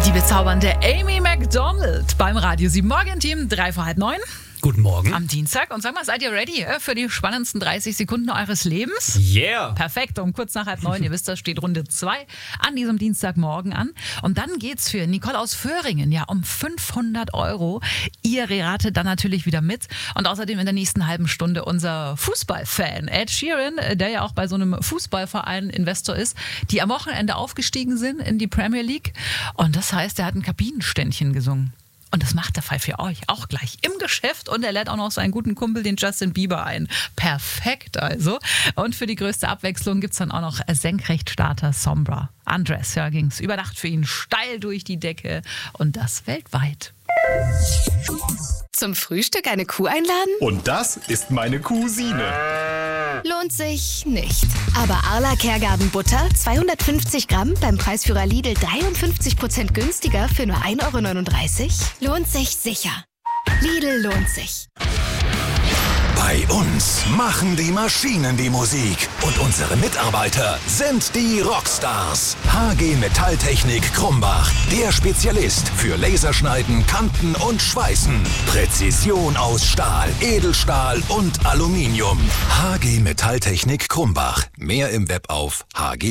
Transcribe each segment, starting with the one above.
Die bezaubernde Amy Macdonald beim Radio 7 Morgenteam, 9:03. Guten Morgen. Am Dienstag. Und sag mal, seid ihr ready für die spannendsten 30 Sekunden eures Lebens? Yeah. Perfekt. Um kurz nach 9:30, ihr wisst, da steht Runde 2 an diesem Dienstagmorgen an. Und dann geht's für Nicole aus Föhringen um 500 €. Ihr ratet dann natürlich wieder mit. Und außerdem in der nächsten halben Stunde unser Fußballfan Ed Sheeran, der ja auch bei so einem Fußballverein Investor ist, die am Wochenende aufgestiegen sind in die Premier League. Und das heißt, er hat ein Kabinenständchen gesungen. Und das macht der Fall für euch auch gleich im Geschäft. Und er lädt auch noch seinen guten Kumpel, den Justin Bieber, ein. Perfekt also. Und für die größte Abwechslung gibt es dann auch noch Senkrechtstarter Sombra. Andres, ging's über Nacht für ihn steil durch die Decke. Und das weltweit. Zum Frühstück eine Kuh einladen? Und das ist meine Cousine. Lohnt sich nicht. Aber Arla Kergarten Butter, 250 Gramm, beim Preisführer Lidl 53% günstiger für nur 1,39 €? Lohnt sich sicher. Lidl lohnt sich. Bei uns machen die Maschinen die Musik und unsere Mitarbeiter sind die Rockstars. HG Metalltechnik Krumbach, der Spezialist für Laserschneiden, Kanten und Schweißen. Präzision aus Stahl, Edelstahl und Aluminium. HG Metalltechnik Krumbach. Mehr im Web auf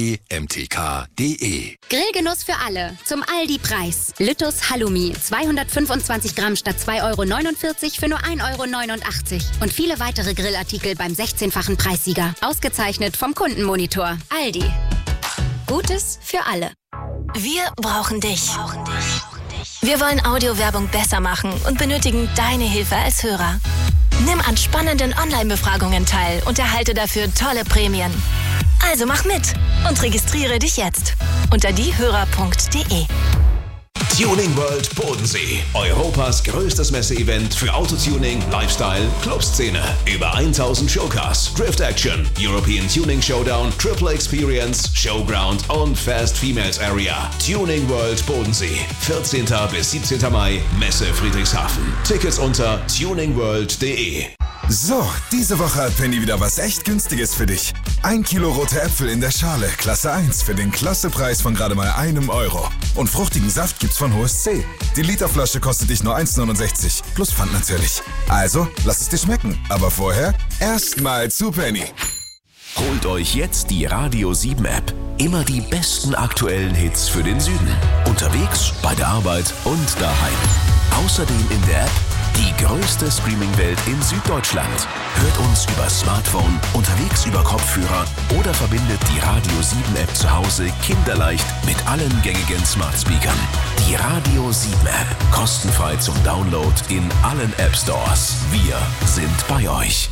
hgmtk.de. Grillgenuss für alle. Zum Aldi-Preis. Lüttus Halloumi. 225 Gramm statt 2,49 € für nur 1,89 €. Und viele weitere Grillartikel beim 16-fachen Preissieger. Ausgezeichnet vom Kundenmonitor. Aldi. Gutes für alle. Wir brauchen dich. Wir wollen Audiowerbung besser machen und benötigen deine Hilfe als Hörer. Nimm an spannenden Online-Befragungen teil und erhalte dafür tolle Prämien. Also mach mit und registriere dich jetzt unter diehörer.de. Tuning World Bodensee. Europas größtes Messeevent für Autotuning, Lifestyle, Clubszene. Über 1000 Showcars, Drift Action, European Tuning Showdown, Triple Experience, Showground und Fast Females Area. Tuning World Bodensee. 14. bis 17. Mai, Messe Friedrichshafen. Tickets unter tuningworld.de. So, diese Woche hat Penny wieder was echt Günstiges für dich. 1 Kilo rote Äpfel in der Schale, Klasse 1, für den Klassepreis von gerade mal €1. Und fruchtigen Saft gibt's von Hohes C. Die Literflasche kostet dich nur 1,69, plus Pfand natürlich. Also, lass es dir schmecken. Aber vorher erstmal zu Penny. Holt euch jetzt die Radio 7 App. Immer die besten aktuellen Hits für den Süden. Unterwegs, bei der Arbeit und daheim. Außerdem in der App die größte Streaming-Welt in Süddeutschland. Hört uns über Smartphone, unterwegs über Kopfhörer oder verbindet die Radio 7 App zu Hause kinderleicht mit allen gängigen Smart-Speakern. Die Radio 7 App, kostenfrei zum Download in allen App Stores. Wir sind bei euch.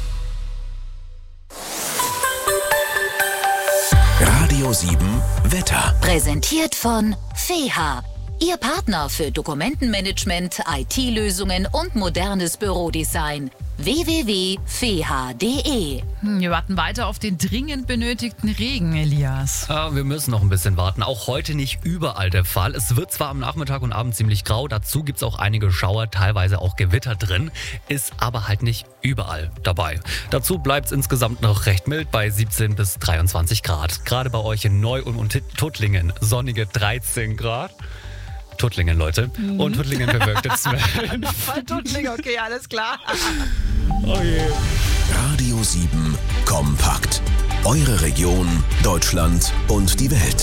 Radio 7 Wetter. Präsentiert von FEHA. Ihr Partner für Dokumentenmanagement, IT-Lösungen und modernes Bürodesign. www.feha.de. Wir warten weiter auf den dringend benötigten Regen, Elias. Wir müssen noch ein bisschen warten. Auch heute nicht überall der Fall. Es wird zwar am Nachmittag und Abend ziemlich grau, dazu gibt es auch einige Schauer, teilweise auch Gewitter drin, ist aber halt nicht überall dabei. Dazu bleibt es insgesamt noch recht mild bei 17 bis 23 Grad. Gerade bei euch in Neu-Ulm und Tuttlingen sonnige 13 Grad. Tuttlingen, Leute. Und Tuttlingen bewölkte 12. Tuttlingen, okay, alles klar. Oh je. Radio 7 Kompakt. Eure Region, Deutschland und die Welt.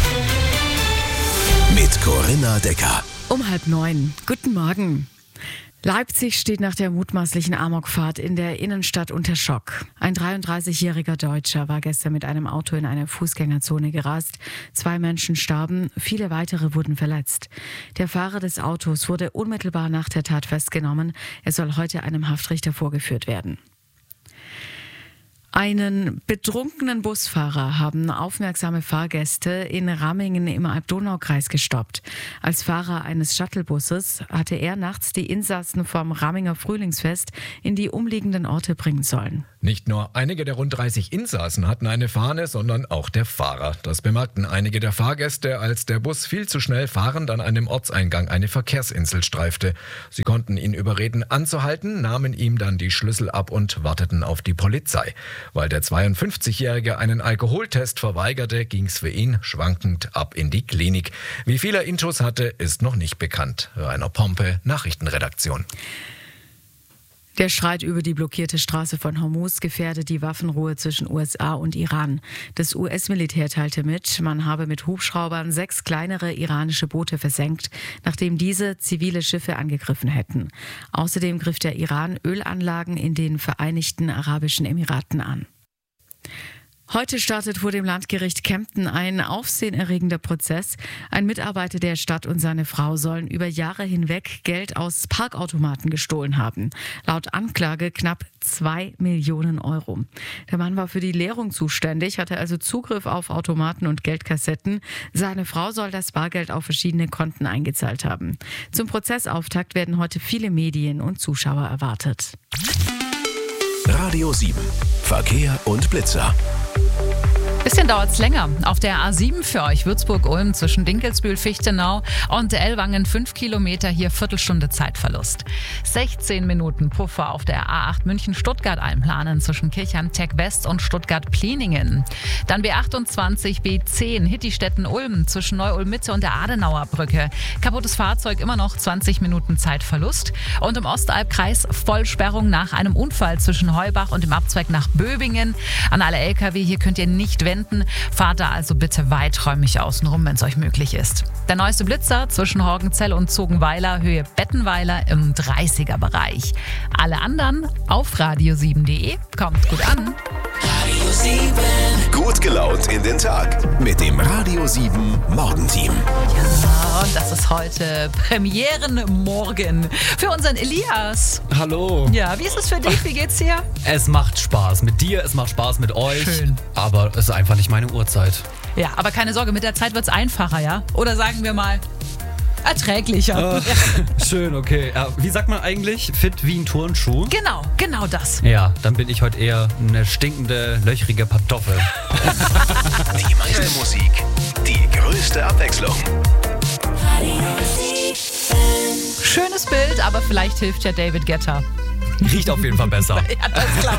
Mit Corinna Decker. Um 8:30. Guten Morgen. Leipzig steht nach der mutmaßlichen Amokfahrt in der Innenstadt unter Schock. Ein 33-jähriger Deutscher war gestern mit einem Auto in eine Fußgängerzone gerast. 2 Menschen starben, viele weitere wurden verletzt. Der Fahrer des Autos wurde unmittelbar nach der Tat festgenommen. Er soll heute einem Haftrichter vorgeführt werden. Einen betrunkenen Busfahrer haben aufmerksame Fahrgäste in Rammingen im Alb-Donau-Kreis gestoppt. Als Fahrer eines Shuttlebusses hatte er nachts die Insassen vom Ramminger Frühlingsfest in die umliegenden Orte bringen sollen. Nicht nur einige der rund 30 Insassen hatten eine Fahne, sondern auch der Fahrer. Das bemerkten einige der Fahrgäste, als der Bus viel zu schnell fahrend an einem Ortseingang eine Verkehrsinsel streifte. Sie konnten ihn überreden anzuhalten, nahmen ihm dann die Schlüssel ab und warteten auf die Polizei. Weil der 52-Jährige einen Alkoholtest verweigerte, ging es für ihn schwankend ab in die Klinik. Wie viel er Intus hatte, ist noch nicht bekannt. Rainer Pompe, Nachrichtenredaktion. Der Streit über die blockierte Straße von Hormuz gefährdet die Waffenruhe zwischen USA und Iran. Das US-Militär teilte mit, man habe mit Hubschraubern 6 kleinere iranische Boote versenkt, nachdem diese zivile Schiffe angegriffen hätten. Außerdem griff der Iran Ölanlagen in den Vereinigten Arabischen Emiraten an. Heute startet vor dem Landgericht Kempten ein aufsehenerregender Prozess. Ein Mitarbeiter der Stadt und seine Frau sollen über Jahre hinweg Geld aus Parkautomaten gestohlen haben. Laut Anklage knapp 2 Millionen Euro. Der Mann war für die Leerung zuständig, hatte also Zugriff auf Automaten und Geldkassetten. Seine Frau soll das Bargeld auf verschiedene Konten eingezahlt haben. Zum Prozessauftakt werden heute viele Medien und Zuschauer erwartet. Radio 7. Verkehr und Blitzer. Bisschen dauert's länger. Auf der A7 für euch Würzburg-Ulm zwischen Dinkelsbühl, Fichtenau und Ellwangen 5 Kilometer, hier Viertelstunde Zeitverlust. 16 Minuten Puffer auf der A8 München-Stuttgart einplanen zwischen Kirchheim-Tech West und Stuttgart-Plieningen. Dann B28, B10 Hittistetten-Ulm zwischen Neu-Ulm-Mitte und der Adenauer Brücke. Kaputtes Fahrzeug, immer noch 20 Minuten Zeitverlust. Und im Ostalbkreis Vollsperrung nach einem Unfall zwischen Heubach und dem Abzweig nach Böbingen. An alle LKW, hier könnt ihr nicht wenden. Fahrt da also bitte weiträumig außenrum, wenn es euch möglich ist. Der neueste Blitzer zwischen Horgenzell und Zogenweiler, Höhe Bettenweiler im 30er-Bereich. Alle anderen auf radio7.de. Kommt gut an. Radio 7. Gut gelaunt in den Tag mit dem Radio 7 Morgenteam. Ja, und das ist heute Premierenmorgen für unseren Elias. Hallo. Ja, wie ist es für dich? Wie geht's dir? Es macht Spaß mit dir, es macht Spaß mit euch. Schön. Aber es ist einfach nicht meine Uhrzeit. Ja, aber keine Sorge, mit der Zeit wird's einfacher, ja? Oder sagen wir mal erträglicher. Schön, okay. Wie sagt man eigentlich? Fit wie ein Turnschuh? Genau das. Ja, dann bin ich heute eher eine stinkende, löchrige Kartoffel. Die meiste Musik, die größte Abwechslung. Schönes Bild, aber vielleicht hilft ja David Guetta. Riecht auf jeden Fall besser. Ja, das glaube